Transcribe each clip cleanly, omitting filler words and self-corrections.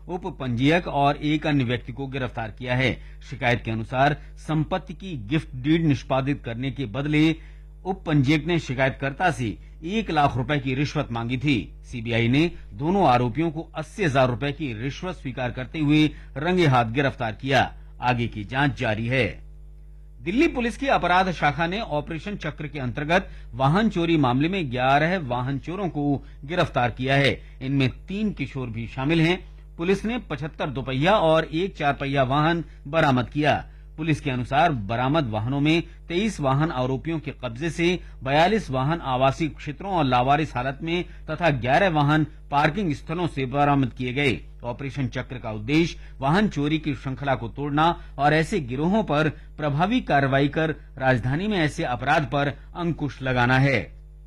उप पंजीयक और एक अन्य व्यक्ति को गिरफ्तार किया है। शिकायत के अनुसार संपत्ति की गिफ्ट डीड निष्पादित करने के बदले उप पंजीयक ने शिकायतकर्ता से 1 लाख रुपए की रिश्वत मांगी थी। सीबीआई ने दोनों आरोपियों को 80,000 रुपए की रिश्वत स्वीकार करते हुए रंगे हाथ गिरफ्तार किया। आगे की जांच जारी है। दिल्ली पुलिस की अपराध शाखा ने ऑपरेशन चक्र के अंतर्गत वाहन चोरी मामले में 11 वाहन चोरों को गिरफ्तार किया है। इनमें 3 किशोर भी शामिल हैं। पुलिस ने 75 दोपहिया और 1 4 पहिया वाहन बरामद किया। पुलिस के अनुसार बरामद वाहनों में 23 वाहन आरोपियों के कब्जे से, 42 वाहन आवासीय क्षेत्रों और लावारिस हालत में तथा 11 वाहन पार्किंग स्थलों से बरामद किए गए। ऑपरेशन चक्र का उद्देश्य वाहन चोरी की श्रृंखला को तोड़ना और ऐसे गिरोहों पर प्रभावी कार्रवाई कर राजधानी में ऐसे अपराध पर अंकुश लगाना है।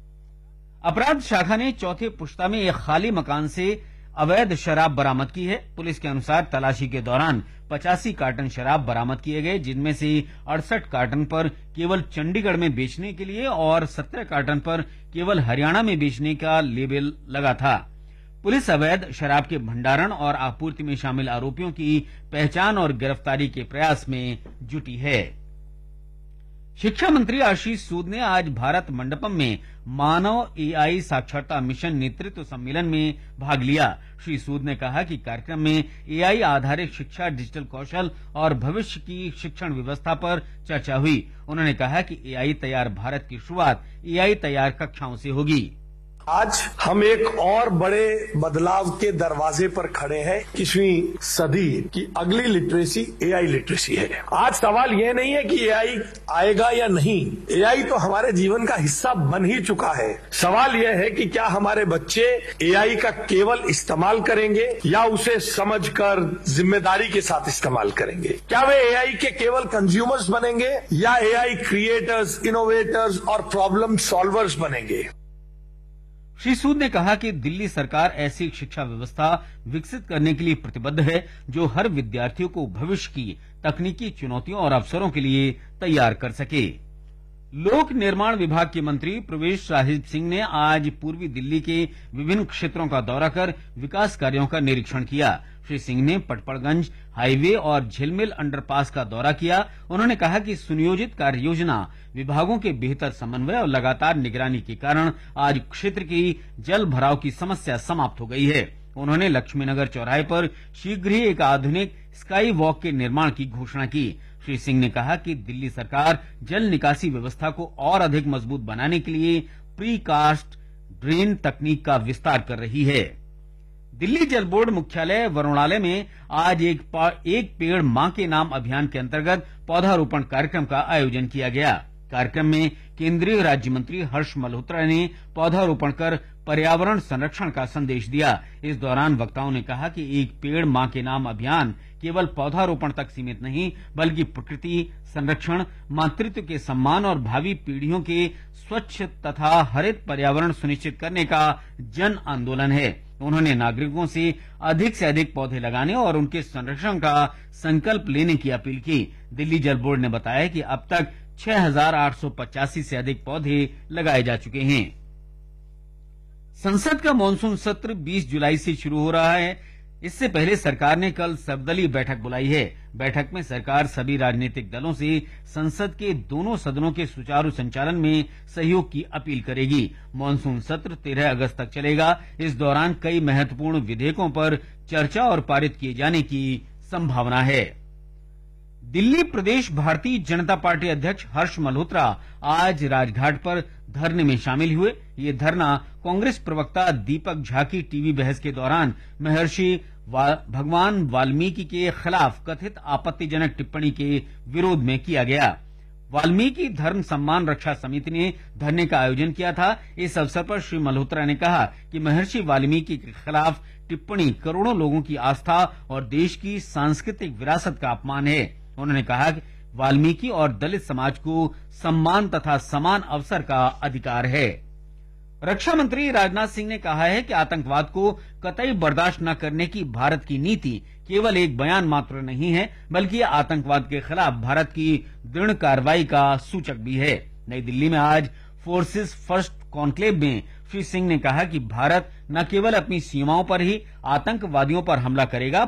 अपराध शाखा ने चौथे पुश्ता में एक खाली मकान से अवैध शराब बरामद की है। पुलिस के अनुसार तलाशी के दौरान 85 कार्टन शराब बरामद किए गए, जिनमें से 68 कार्टन पर केवल चंडीगढ़ में बेचने के लिए और 17 कार्टन पर केवल हरियाणा में बेचने का लेबल लगा था। पुलिस अवैध शराब के भंडारण और आपूर्ति में शामिल आरोपियों की पहचान और गिरफ्तारी के प्रयास में जुटी है। शिक्षा मंत्री आशीष सूद ने आज भारत मंडपम में मानव एआई साक्षरता मिशन नेतृत्व सम्मेलन में भाग लिया। श्री सूद ने कहा कि कार्यक्रम में एआई आधारित शिक्षा, डिजिटल कौशल और भविष्य की शिक्षण व्यवस्था पर चर्चा हुई। उन्होंने कहा कि एआई तैयार भारत की शुरुआत एआई तैयार कक्षाओं से होगी। आज हम एक और बड़े बदलाव के दरवाजे पर खड़े हैं। 21वीं सदी की अगली लिटरेसी एआई लिटरेसी है। आज सवाल यह नहीं है कि एआई आएगा या नहीं, एआई तो हमारे जीवन का हिस्सा बन ही चुका है। सवाल यह है कि क्या हमारे बच्चे एआई का केवल इस्तेमाल करेंगे या उसे समझकर जिम्मेदारी के साथ इस्तेमाल करेंगे। क्या वे एआई के केवल कंज्यूमर्स बनेंगे या एआई क्रिएटर्स, इनोवेटर्स और प्रॉब्लम सॉल्वर्स बनेंगे। श्री सूद ने कहा कि दिल्ली सरकार ऐसी शिक्षा व्यवस्था विकसित करने के लिए प्रतिबद्ध है जो हर विद्यार्थियों को भविष्य की तकनीकी चुनौतियों और अवसरों के लिए तैयार कर सके। लोक निर्माण विभाग के मंत्री प्रवेश साहिब सिंह ने आज पूर्वी दिल्ली के विभिन्न क्षेत्रों का दौरा कर विकास कार्यों का निरीक्षण किया। श्री सिंह ने पटपड़गंज हाईवे और झिलमिल अंडरपास का दौरा किया। उन्होंने कहा कि सुनियोजित कार्य योजना, विभागों के बेहतर समन्वय और लगातार निगरानी के कारण आज क्षेत्र की जल भराव की समस्या समाप्त हो गई है। उन्होंने लक्ष्मीनगर चौराहे पर शीघ्र ही एक आधुनिक स्काई वॉक के निर्माण की घोषणा की। श्री सिंह ने कहा कि दिल्ली सरकार जल निकासी व्यवस्था को और अधिक मजबूत बनाने के लिए प्रीकास्ट ड्रेन तकनीक का विस्तार कर रही है। दिल्ली जल बोर्ड मुख्यालय वरुणालय में आज एक पेड़ मां के नाम अभियान के अंतर्गत पौधारोपण कार्यक्रम का आयोजन किया गया। कार्यक्रम में केंद्रीय राज्य मंत्री हर्ष मल्होत्रा ने पौधारोपण कर पर्यावरण संरक्षण का संदेश दिया। इस दौरान वक्ताओं ने कहा कि एक पेड़ मां के नाम अभियान केवल पौधारोपण तक सीमित नहीं, बल्कि प्रकृति संरक्षण, मातृत्व के सम्मान और भावी पीढ़ियों के स्वच्छ तथा हरित पर्यावरण सुनिश्चित करने का जन आंदोलन है। उन्होंने नागरिकों से अधिक पौधे लगाने और उनके संरक्षण का संकल्प लेने की अपील की। दिल्ली जल बोर्ड ने बताया कि अब तक 6,885 से अधिक पौधे लगाए जा चुके हैं। संसद का मानसून सत्र 20 जुलाई से शुरू हो रहा है। इससे पहले सरकार ने कल सर्वदलीय बैठक बुलाई है। बैठक में सरकार सभी राजनीतिक दलों से संसद के दोनों सदनों के सुचारू संचालन में सहयोग की अपील करेगी। मानसून सत्र 13 अगस्त तक चलेगा। इस दौरान कई महत्वपूर्ण विधेयकों पर चर्चा और पारित किए जाने की संभावना है। दिल्ली प्रदेश भारतीय जनता पार्टी अध्यक्ष हर्ष मल्होत्रा आज राजघाट पर धरने में शामिल हुए। ये धरना कांग्रेस प्रवक्ता दीपक झा की टीवी बहस के दौरान महर्षि भगवान वाल्मीकि के खिलाफ कथित आपत्तिजनक टिप्पणी के विरोध में किया गया। वाल्मीकि धर्म सम्मान रक्षा समिति ने धरने का आयोजन किया था। इस अवसर पर श्री मल्होत्रा ने कहा कि महर्षि वाल्मीकि के खिलाफ टिप्पणी करोड़ों लोगों की आस्था और देश की सांस्कृतिक विरासत का अपमान है। उन्होंने कहा कि वाल्मीकि और दलित समाज को सम्मान तथा समान अवसर का अधिकार है। रक्षा मंत्री राजनाथ सिंह ने कहा है कि आतंकवाद को कतई बर्दाश्त न करने की भारत की नीति केवल एक बयान मात्र नहीं है, बल्कि आतंकवाद के खिलाफ भारत की दृढ़ कार्रवाई का सूचक भी है। नई दिल्ली में आज फोर्सेस फर्स्ट कॉन्क्लेव में श्री सिंह ने कहा कि भारत न केवल अपनी सीमाओं पर ही आतंकवादियों पर हमला करेगा,